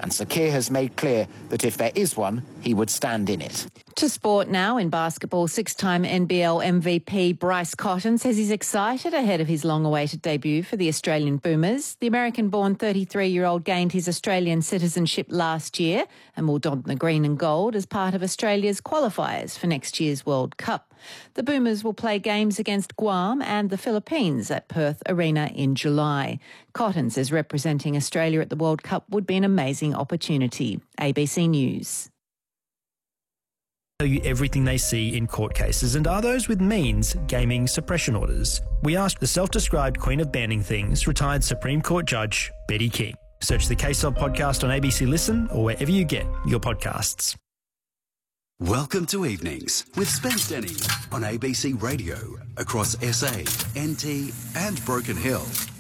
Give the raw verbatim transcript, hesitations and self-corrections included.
and Sakir has made clear that if there is one, he would stand in it. To sport now. In basketball, six-time N B L M V P Bryce Cotton says he's excited ahead of his long-awaited debut for the Australian Boomers. The American-born thirty-three-year-old gained his Australian citizenship last year and will don the green and gold as part of Australia's qualifiers for next year's World Cup. The Boomers will play games against Guam and the Philippines at Perth Arena in July. Cotton says representing Australia at the World Cup would be an amazing opportunity. A B C News. Tell you everything they see in court cases, and are those with means gaming suppression orders? We asked the self-described queen of banning things, retired Supreme Court Judge Betty King. Search the Case Of podcast on A B C Listen or wherever you get your podcasts. Welcome to Evenings with Spence Denny on A B C Radio across S A, N T and Broken Hill.